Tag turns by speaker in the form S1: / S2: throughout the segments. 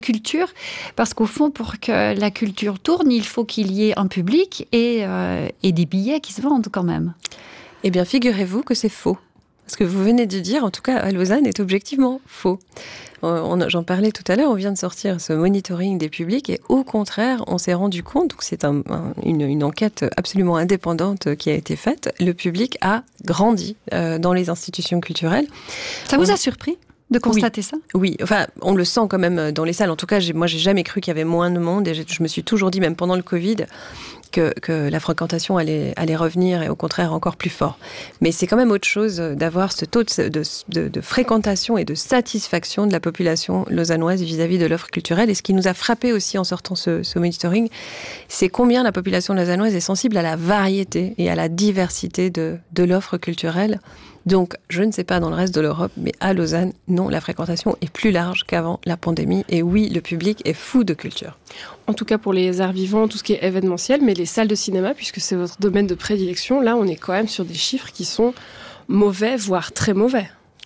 S1: culture, parce qu'au fond, pour que la culture tourne, il faut qu'il y ait un public et des billets qui se vendent quand même.
S2: Eh bien, figurez-vous que c'est faux. Ce que vous venez de dire, en tout cas à Lausanne, est objectivement faux. J'en parlais tout à l'heure, on vient de sortir ce monitoring des publics et au contraire, on s'est rendu compte, donc c'est une enquête absolument indépendante qui a été faite, le public a grandi dans les institutions culturelles.
S1: Ça vous a surpris de constater ça ?
S2: Oui, enfin, on le sent quand même dans les salles. En tout cas, moi, j'ai jamais cru qu'il y avait moins de monde et je me suis toujours dit, même pendant le Covid, que la fréquentation allait revenir et au contraire encore plus fort. Mais c'est quand même autre chose d'avoir ce taux de fréquentation et de satisfaction de la population lausannoise vis-à-vis de l'offre culturelle. Et ce qui nous a frappé aussi en sortant ce monitoring, c'est combien la population lausannoise est sensible à la variété et à la diversité de l'offre culturelle. Donc, je ne sais pas dans le reste de l'Europe, mais à Lausanne, non, la fréquentation est plus large qu'avant la pandémie. Et oui, le public est fou de culture.
S3: En tout cas pour les arts vivants, tout ce qui est événementiel, mais les salles de cinéma, puisque c'est votre domaine de prédilection, là, on est quand même sur des chiffres qui sont mauvais, voire très mauvais.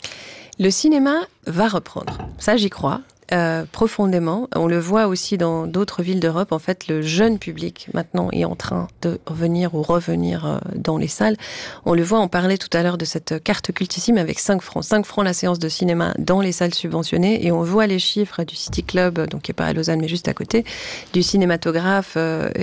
S2: Le cinéma va reprendre. Ça, j'y crois. Profondément. On le voit aussi dans d'autres villes d'Europe. En fait, le jeune public, maintenant, est en train de revenir dans les salles. On le voit, on parlait tout à l'heure de cette carte cultissime avec 5 francs. 5 francs la séance de cinéma dans les salles subventionnées. Et on voit les chiffres du City Club, donc qui n'est pas à Lausanne, mais juste à côté, du cinématographe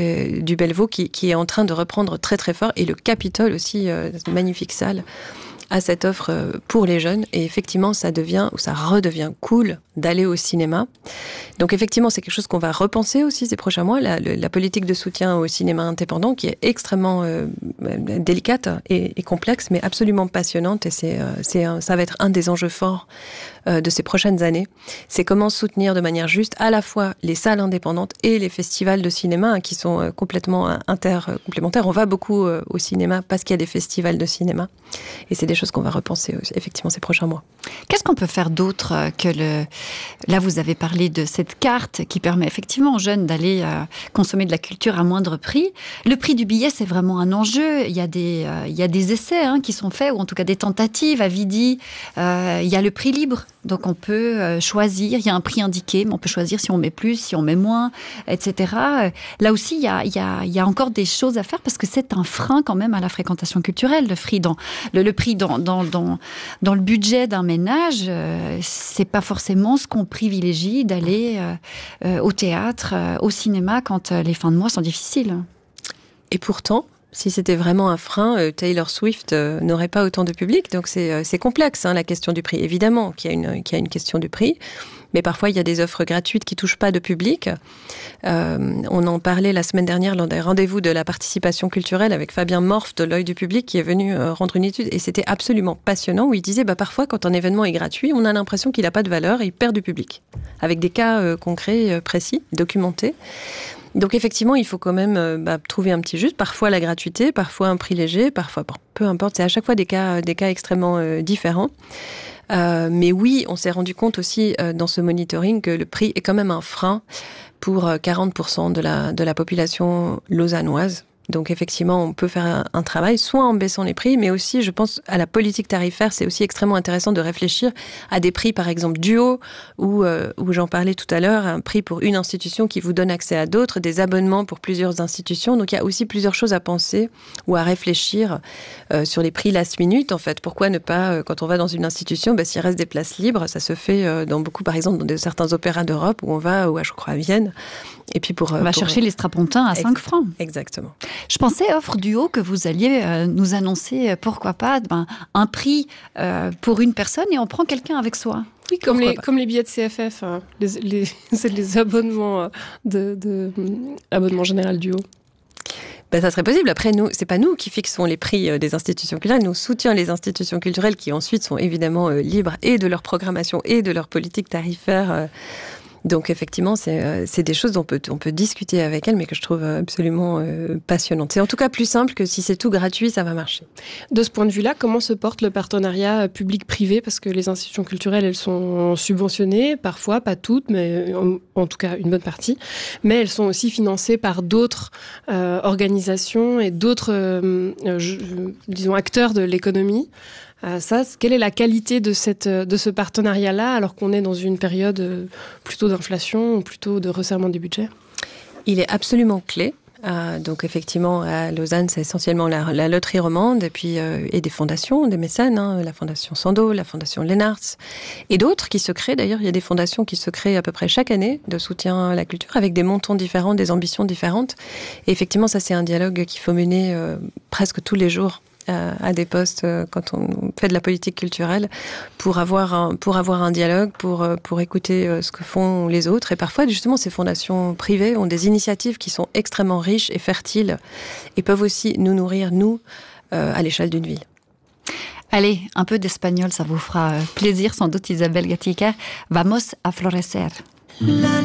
S2: du Bellevaux, qui est en train de reprendre très très fort. Et le Capitole aussi, une magnifique salle, à cette offre pour les jeunes. Et effectivement, ça redevient cool d'aller au cinéma. Donc effectivement, c'est quelque chose qu'on va repenser aussi ces prochains mois, la politique de soutien au cinéma indépendant, qui est extrêmement délicate et complexe, mais absolument passionnante. Et ça va être un des enjeux forts de ces prochaines années. C'est comment soutenir de manière juste à la fois les salles indépendantes et les festivals de cinéma, qui sont complètement intercomplémentaires. On va beaucoup au cinéma parce qu'il y a des festivals de cinéma. Et c'est des choses qu'on va repenser effectivement ces prochains mois.
S1: Qu'est-ce qu'on peut faire d'autre que Là, vous avez parlé de cette carte qui permet effectivement aux jeunes d'aller consommer de la culture à moindre prix. Le prix du billet, c'est vraiment un enjeu. Il y a des essais qui sont faits, ou en tout cas des tentatives. À Vidi, il y a le prix libre. Donc on peut choisir, il y a un prix indiqué, mais on peut choisir si on met plus, si on met moins, etc. Là aussi, il y a encore des choses à faire parce que c'est un frein quand même à la fréquentation culturelle. Le prix dans le budget d'un ménage, c'est pas forcément ce qu'on privilégie d'aller au théâtre, au cinéma quand les fins de mois sont difficiles.
S2: Et pourtant, si c'était vraiment un frein, Taylor Swift n'aurait pas autant de public. Donc c'est complexe, la question du prix. Évidemment qu'il y a une question du prix, mais parfois il y a des offres gratuites qui touchent pas de public. On en parlait la semaine dernière lors des rendez-vous de la participation culturelle avec Fabien Morph de l'Œil du public qui est venu rendre une étude. Et c'était absolument passionnant où il disait parfois quand un événement est gratuit, on a l'impression qu'il n'a pas de valeur et il perd du public. Avec des cas concrets, précis, documentés. Donc effectivement, il faut quand même trouver un petit juste. Parfois la gratuité, parfois un prix léger, parfois peu importe. C'est à chaque fois des cas extrêmement différents. Mais oui, on s'est rendu compte aussi dans ce monitoring que le prix est quand même un frein pour 40% de la population lausannoise. Donc effectivement, on peut faire un travail, soit en baissant les prix, mais aussi, je pense, à la politique tarifaire. C'est aussi extrêmement intéressant de réfléchir à des prix, par exemple, duo, où j'en parlais tout à l'heure, un prix pour une institution qui vous donne accès à d'autres, des abonnements pour plusieurs institutions. Donc il y a aussi plusieurs choses à penser ou à réfléchir sur les prix last minute. En fait, pourquoi ne pas, quand on va dans une institution, s'il reste des places libres, ça se fait dans beaucoup, par exemple, dans certains opéras d'Europe où on va, je crois, à Vienne. Et puis on
S1: va chercher les strapontins à 5 francs.
S2: Exactement.
S1: Je pensais, offre duo, que vous alliez nous annoncer, pourquoi pas, un prix pour une personne et on prend quelqu'un avec soi.
S3: Oui, comme les billets de CFF, c'est les abonnements abonnement général duo.
S2: Ça serait possible. Après, c'est pas nous qui fixons les prix des institutions culturelles. Nous soutenons les institutions culturelles qui ensuite sont évidemment libres et de leur programmation et de leur politique tarifaire. Donc effectivement, c'est des choses dont on peut discuter avec elle, mais que je trouve absolument passionnantes. C'est en tout cas plus simple que si c'est tout gratuit, ça va marcher.
S3: De ce point de vue-là, comment se porte le partenariat public-privé ? Parce que les institutions culturelles, elles sont subventionnées, parfois, pas toutes, mais en tout cas une bonne partie. Mais elles sont aussi financées par d'autres organisations et d'autres, disons, acteurs de l'économie. Quelle est la qualité de ce partenariat-là, alors qu'on est dans une période plutôt d'inflation, plutôt de resserrement du budget?
S2: Il est absolument clé. Donc effectivement, à Lausanne, c'est essentiellement la loterie romande et des fondations, des mécènes, la fondation Sandoz, la fondation Lennartz et d'autres qui se créent. D'ailleurs, il y a des fondations qui se créent à peu près chaque année de soutien à la culture avec des montants différents, des ambitions différentes. Et effectivement, ça c'est un dialogue qu'il faut mener presque tous les jours à des postes quand on fait de la politique culturelle pour avoir un dialogue, pour écouter ce que font les autres. Et parfois, justement, ces fondations privées ont des initiatives qui sont extrêmement riches et fertiles et peuvent aussi nous nourrir, à l'échelle d'une ville.
S1: Allez, un peu d'espagnol, ça vous fera plaisir sans doute, Isabel Gatica. Vamos a florecer.